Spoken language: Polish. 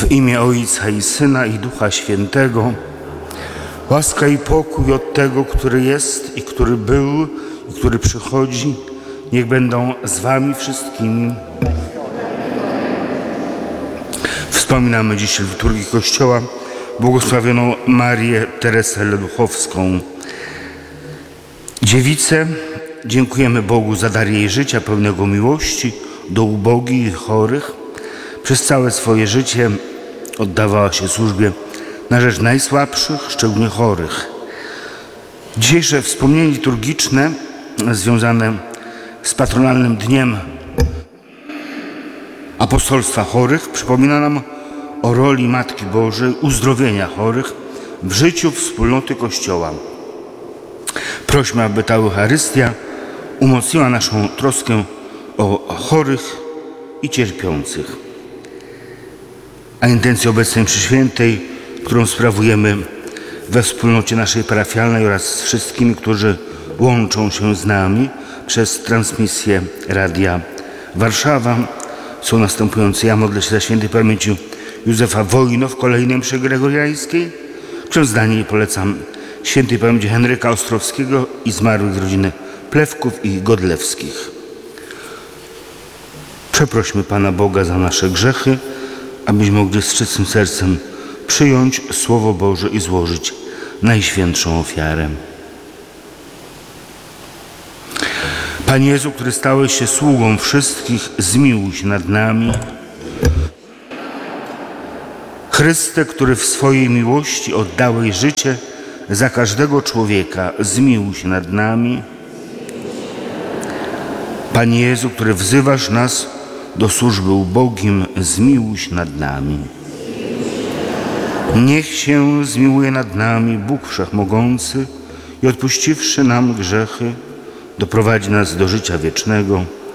W imię Ojca i Syna i Ducha Świętego. Łaska i pokój od Tego, który jest i który był i który przychodzi, niech będą z wami wszystkimi. Wspominamy dziś w liturgii Kościoła błogosławioną Marię Teresę Leduchowską. Dziewicę, dziękujemy Bogu za dar jej życia pełnego miłości do ubogich i chorych. Przez całe swoje życie oddawała się służbie na rzecz najsłabszych, szczególnie chorych. Dzisiejsze wspomnienie liturgiczne związane z patronalnym dniem apostolstwa chorych przypomina nam o roli Matki Bożej uzdrowienia chorych w życiu wspólnoty Kościoła. Prośmy, aby ta Eucharystia umocniła naszą troskę o chorych i cierpiących. A intencję obecnej mszy świętej, którą sprawujemy we wspólnocie naszej parafialnej oraz z wszystkimi, którzy łączą się z nami przez transmisję Radia Warszawa, są następujące. Ja modlę się za świętej pamięci Józefa Wojno w kolejnej mszy gregoriańskiej. Ksiądz Daniel polecam świętej pamięci Henryka Ostrowskiego i zmarłych z rodziny Plewków i Godlewskich. Przeprośmy Pana Boga za nasze grzechy, abyśmy mogli z czystym sercem przyjąć Słowo Boże i złożyć najświętszą ofiarę. Panie Jezu, który stałeś się sługą wszystkich, zmiłuj się nad nami. Chryste, który w swojej miłości oddałeś życie za każdego człowieka, zmiłuj się nad nami. Panie Jezu, który wzywasz nas do służby ubogim, zmiłuj się nad nami. Niech się zmiłuje nad nami Bóg Wszechmogący i odpuściwszy nam grzechy, doprowadzi nas do życia wiecznego